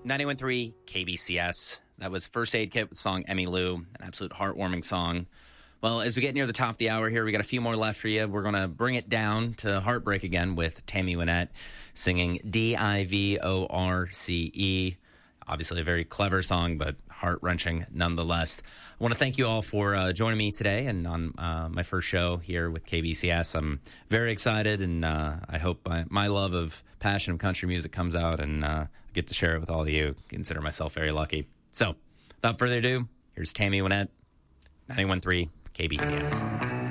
91.3 KBCS. That was First Aid Kit with the song Emmy Lou, an absolute heartwarming song. Well, as we get near the top of the hour here, we got a few more left for you. We're going to bring it down to Heartbreak again with Tammy Wynette singing Divorce. Obviously a very clever song, but heart-wrenching nonetheless. I want to thank you all for joining me today and on my first show here with KBCS. I'm very excited, and I hope my love of passion of country music comes out, and I get to share it with all of you. Consider myself very lucky. So, without further ado, here's Tammy Wynette, 91.3 KBCS.